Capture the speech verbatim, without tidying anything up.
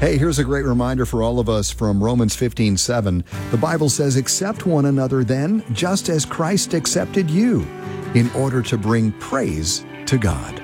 Hey, here's a great reminder for all of us from Romans fifteen seven. The Bible says, "Accept one another then, just as Christ accepted you, in order to bring praise to God."